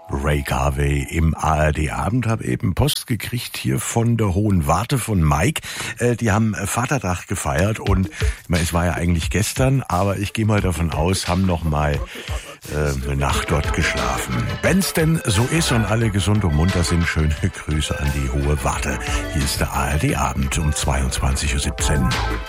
Ray Garvey im ARD-Abend. Habe eben Post gekriegt hier von der Hohen Warte von Mike. Die haben Vatertag gefeiert und ich meine, es war ja eigentlich gestern, aber ich gehe mal davon aus, haben noch mal eine Nacht dort geschlafen. Wenn's denn so ist und alle gesund und munter sind, schöne Grüße an die Hohe Warte. Hier ist der ARD-Abend um 22:17 Uhr.